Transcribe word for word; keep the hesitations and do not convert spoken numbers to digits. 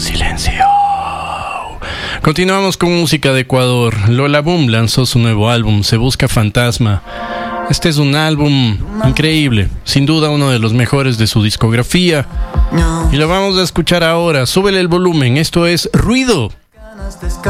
Silencio. Continuamos con música de Ecuador. Lola Boom lanzó su nuevo álbum, Se Busca Fantasma. Este es un álbum increíble, sin duda uno de los mejores de su discografía. Y lo vamos a escuchar ahora. Súbele el volumen, esto es Ruido.